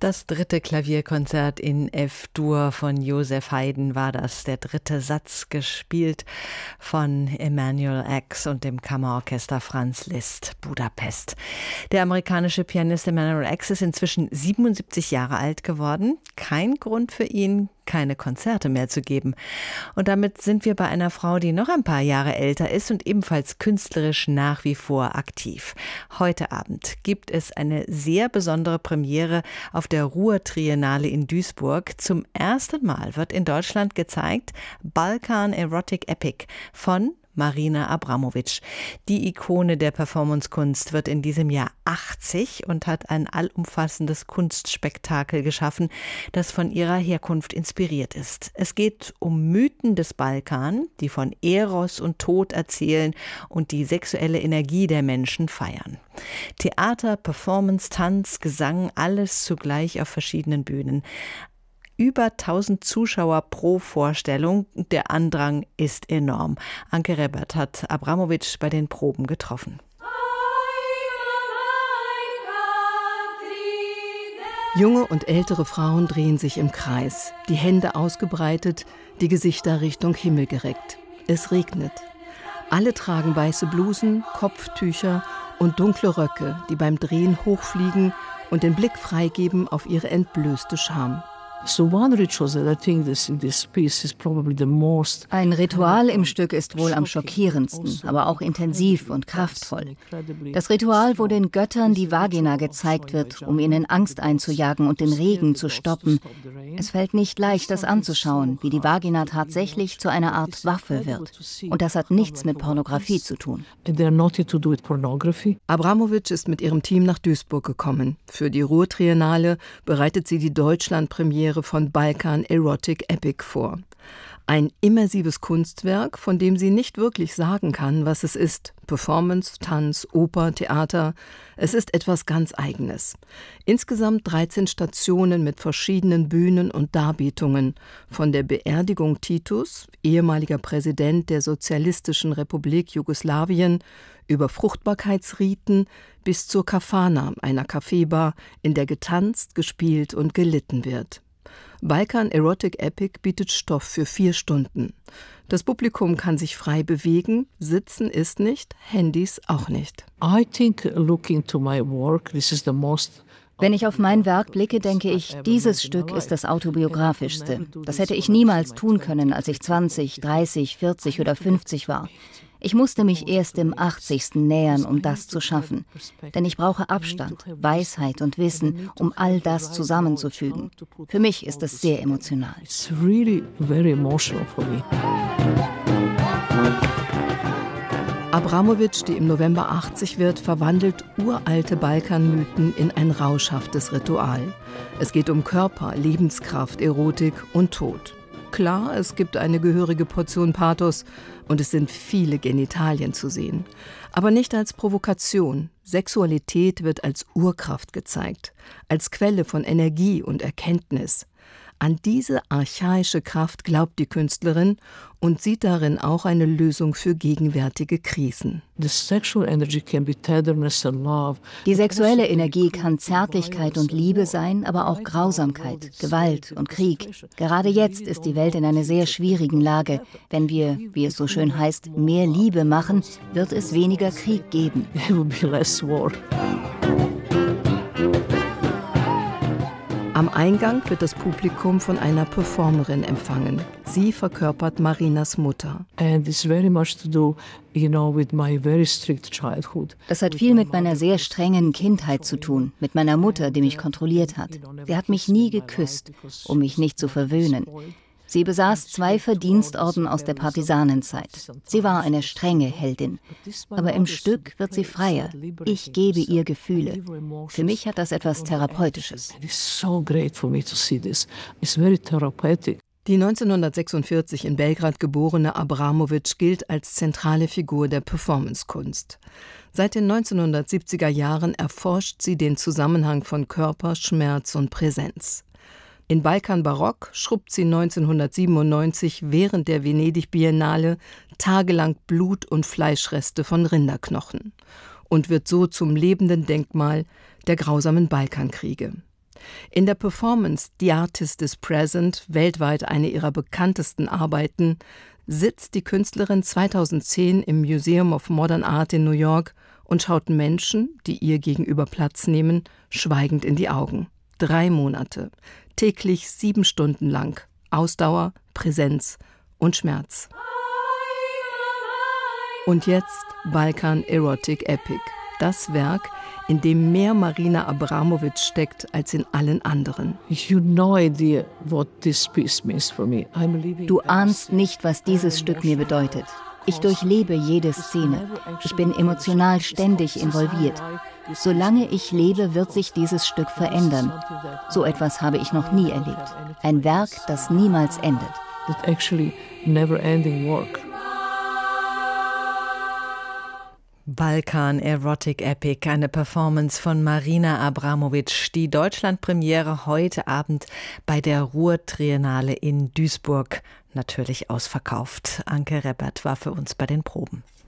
Das dritte Klavierkonzert in F-Dur von Joseph Haydn war das. Der dritte Satz, gespielt von Emanuel X und dem Kammerorchester Franz Liszt, Budapest. Der amerikanische Pianist Emanuel X ist inzwischen 77 Jahre alt geworden. Kein Grund für ihn, keine Konzerte mehr zu geben. Und damit sind wir bei einer Frau, die noch ein paar Jahre älter ist und ebenfalls künstlerisch nach wie vor aktiv. Heute Abend gibt es eine sehr besondere Premiere auf der Ruhr-Triennale in Duisburg. Zum ersten Mal wird in Deutschland gezeigt Balkan Erotic Epic von Marina Abramović. Die Ikone der Performancekunst wird in diesem Jahr 80 und hat ein allumfassendes Kunstspektakel geschaffen, das von ihrer Herkunft inspiriert ist. Es geht um Mythen des Balkan, die von Eros und Tod erzählen und die sexuelle Energie der Menschen feiern. Theater, Performance, Tanz, Gesang, alles zugleich auf verschiedenen Bühnen. Über 1000 Zuschauer pro Vorstellung. Der Andrang ist enorm. Anke Rebert hat Abramović bei den Proben getroffen. Junge und ältere Frauen drehen sich im Kreis, die Hände ausgebreitet, die Gesichter Richtung Himmel gereckt. Es regnet. Alle tragen weiße Blusen, Kopftücher und dunkle Röcke, die beim Drehen hochfliegen und den Blick freigeben auf ihre entblößte Scham. Ein Ritual im Stück ist wohl am schockierendsten, aber auch intensiv und kraftvoll. Das Ritual, wo den Göttern die Vagina gezeigt wird, um ihnen Angst einzujagen und den Regen zu stoppen. Es fällt nicht leicht, das anzuschauen, wie die Vagina tatsächlich zu einer Art Waffe wird. Und das hat nichts mit Pornografie zu tun. Abramović ist mit ihrem Team nach Duisburg gekommen. Für die Ruhr-Triennale bereitet sie die Deutschlandpremiere von Balkan Erotic Epic vor. Ein immersives Kunstwerk, von dem sie nicht wirklich sagen kann, was es ist. Performance, Tanz, Oper, Theater. Es ist etwas ganz Eigenes. Insgesamt 13 Stationen mit verschiedenen Bühnen und Darbietungen. Von der Beerdigung Titus, ehemaliger Präsident der Sozialistischen Republik Jugoslawien, über Fruchtbarkeitsriten bis zur Kafana, einer Kaffeebar, in der getanzt, gespielt und gelitten wird. Balkan Erotic Epic bietet Stoff für 4 Stunden. Das Publikum kann sich frei bewegen, sitzen ist nicht, Handys auch nicht. Wenn ich auf mein Werk blicke, denke ich, dieses Stück ist das autobiografischste. Das hätte ich niemals tun können, als ich 20, 30, 40 oder 50 war. Ich musste mich erst im 80. nähern, um das zu schaffen. Denn ich brauche Abstand, Weisheit und Wissen, um all das zusammenzufügen. Für mich ist es sehr emotional. Abramović, die im November 80 wird, verwandelt uralte Balkanmythen in ein rauschhaftes Ritual. Es geht um Körper, Lebenskraft, Erotik und Tod. Klar, es gibt eine gehörige Portion Pathos und es sind viele Genitalien zu sehen. Aber nicht als Provokation. Sexualität wird als Urkraft gezeigt, als Quelle von Energie und Erkenntnis. An diese archaische Kraft glaubt die Künstlerin und sieht darin auch eine Lösung für gegenwärtige Krisen. Die sexuelle Energie kann Zärtlichkeit und Liebe sein, aber auch Grausamkeit, Gewalt und Krieg. Gerade jetzt ist die Welt in einer sehr schwierigen Lage. Wenn wir, wie es so schön heißt, mehr Liebe machen, wird es weniger Krieg geben. Am Eingang wird das Publikum von einer Performerin empfangen. Sie verkörpert Marinas Mutter. Das hat viel mit meiner sehr strengen Kindheit zu tun, mit meiner Mutter, die mich kontrolliert hat. Sie hat mich nie geküsst, um mich nicht zu verwöhnen. Sie besaß 2 Verdienstorden aus der Partisanenzeit. Sie war eine strenge Heldin. Aber im Stück wird sie freier. Ich gebe ihr Gefühle. Für mich hat das etwas Therapeutisches. Die 1946 in Belgrad geborene Abramović gilt als zentrale Figur der Performancekunst. Seit den 1970er Jahren erforscht sie den Zusammenhang von Körper, Schmerz und Präsenz. In Balkan Barock schrubbt sie 1997 während der Venedig-Biennale tagelang Blut- und Fleischreste von Rinderknochen und wird so zum lebenden Denkmal der grausamen Balkankriege. In der Performance The Artist is Present, weltweit eine ihrer bekanntesten Arbeiten, sitzt die Künstlerin 2010 im Museum of Modern Art in New York und schaut Menschen, die ihr gegenüber Platz nehmen, schweigend in die Augen. 3 Monate, täglich 7 Stunden lang, Ausdauer, Präsenz und Schmerz. Und jetzt Balkan Erotic Epic, das Werk, in dem mehr Marina Abramović steckt als in allen anderen. Du ahnst nicht, was dieses Stück mir bedeutet. Ich durchlebe jede Szene. Ich bin emotional ständig involviert. Solange ich lebe, wird sich dieses Stück verändern. So etwas habe ich noch nie erlebt. Ein Werk, das niemals endet. Balkan Erotic Epic, eine Performance von Marina Abramović. Die Deutschlandpremiere heute Abend bei der Ruhr-Triennale in Duisburg. Natürlich ausverkauft. Anke Reppert war für uns bei den Proben.